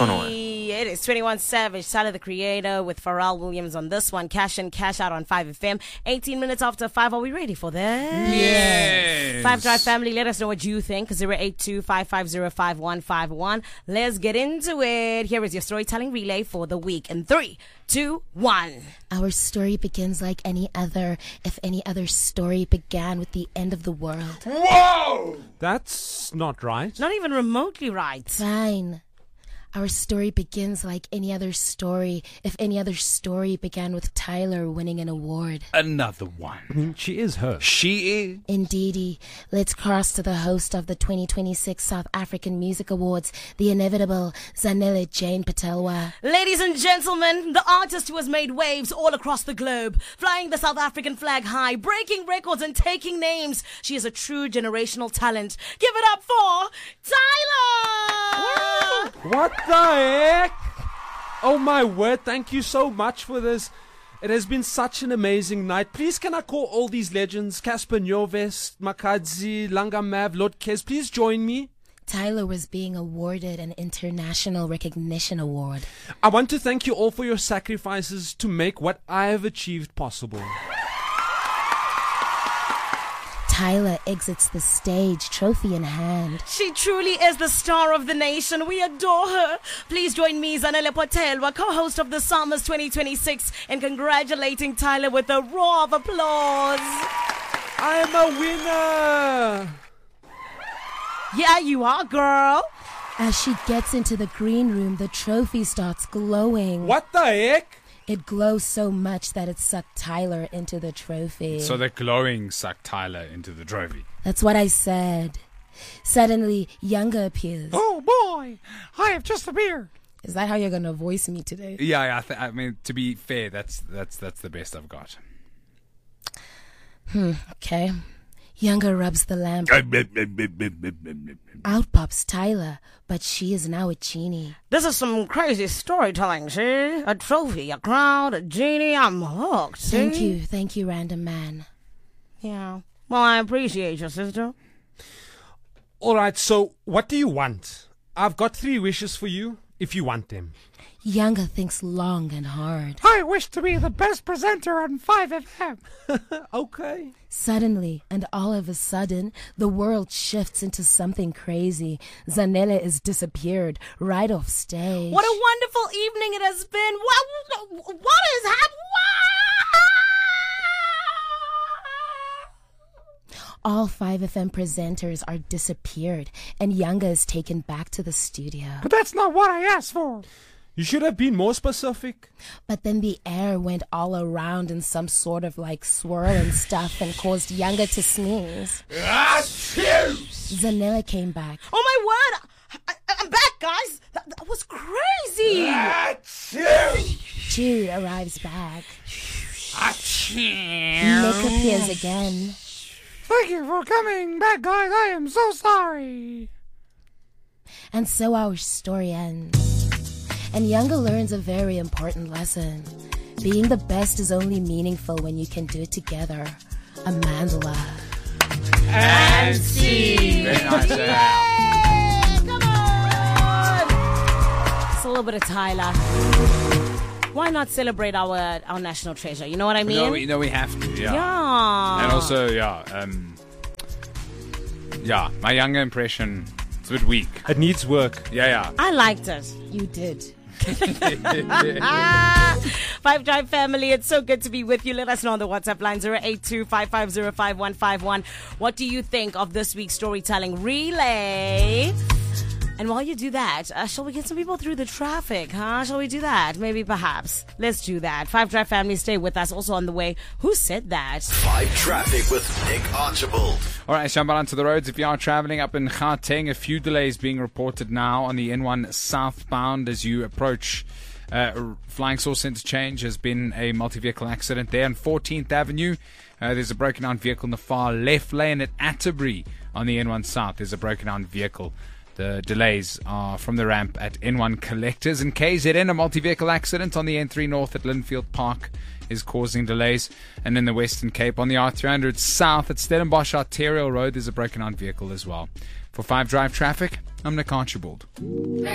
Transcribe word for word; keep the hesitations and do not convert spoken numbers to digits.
one or what? It is twenty-one Savage, Tyler the Creator with Pharrell Williams on this one. Cash in, cash out on five F M. eighteen minutes after five. Are we ready for this? Yes. five Drive family, let us know what you think. zero eight two, five five zero, five one five one. Let's get into it. Here is your storytelling relay for the week. In three, two, one. Our story begins like any other, if any other story began with the end of the world. Whoa! That's not right. Not even remotely right. Fine. Our story begins like any other story, if any other story began with Tyler winning an award. Another I one. mean, she is her. She is. Indeedy. Let's cross to the host of the twenty twenty-six South African Music Awards, the inevitable Zanele Jane Patelwa. Ladies and gentlemen, the artist who has made waves all across the globe, flying the South African flag high, breaking records and taking names. She is a true generational talent. Give it up for Tyler! What the heck? Oh my word, thank you so much for this. It has been such an amazing night. Please can I call all these legends, Casper Nyovest, Makadzi, Langamav, Lord Kes, please join me. Tyler was being awarded an International Recognition Award. I want to thank you all for your sacrifices to make what I have achieved possible. Tyler exits the stage, trophy in hand. She truly is the star of the nation. We adore her. Please join me, Zanele Patelwa, co-host of the Summers twenty twenty-six, in congratulating Tyler with a roar of applause. I am a winner. Yeah, you are, girl. As she gets into the green room, the trophy starts glowing. What the heck? It glows so much that it sucked Tyler into the trophy. So the glowing sucked Tyler into the trophy. That's what I said. Suddenly, Younger appears. Oh boy, I have just appeared. Is that how you're going to voice me today? Yeah, yeah I, th- I mean, to be fair, that's that's that's the best I've got. Hmm, okay. Younger rubs the lamp. Out pops Tyler, but she is now a genie. This is some crazy storytelling, see? A trophy, a crowd, a genie. I'm hooked, see? Thank you, thank you, random man. Yeah. Well, I appreciate you, sister. All right, so what do you want? I've got three wishes for you, if you want them. Younger thinks long and hard. I wish to be the best presenter on five F M. Okay. Suddenly, and all of a sudden, the world shifts into something crazy. Zanele is disappeared right off stage. What a wonderful evening it has been. What, what is happening? All five F M presenters are disappeared, and Younger is taken back to the studio. But that's not what I asked for. You should have been more specific. But then the air went all around in some sort of like swirl and stuff and caused Younger to sneeze. Zanele came back. Oh my word! I, I'm back, guys! That, that was crazy! Jude arrives back. Nick appears again. Thank you for coming back, guys. I am so sorry. And so our story ends. And Younger learns a very important lesson. Being the best is only meaningful when you can do it together. Amandla. And scene. Very nice. Hey, come on! It's a little bit of Tyler. Why not celebrate our our national treasure? You know what I mean? No, we, no, we have to. Yeah. Yeah. And also, yeah, um, yeah, my Younger impression, it's a bit weak. It needs work. Yeah, yeah. I liked it. You did. Five Drive family, it's so good to be with you. Let us know on the WhatsApp line zero eight two, five five zero, five one five one. What do you think of this week's storytelling relay? And while you do that, uh, shall we get some people through the traffic, huh? Shall we do that? Maybe, perhaps. Let's do that. Five Drive family, stay with us. Also on the way, who said that? Five Traffic with Nick Archibald. All right, jump onto the roads. If you are traveling up in Gauteng, a few delays being reported now on the N one southbound as you approach uh, Flying Saucer Interchange. Has been a multi-vehicle accident there on fourteenth Avenue. Uh, there's a broken down vehicle in the far left lane at Atterbury on the N one South. There's a broken down vehicle. The delays are from the ramp at N one Collectors. In K Z N, a multi-vehicle accident on the N three North at Linfield Park is causing delays. And in the Western Cape, on the R three hundred South at Stellenbosch Arterial Road, there's a broken down vehicle as well. For five Drive traffic, I'm Nick Archibald.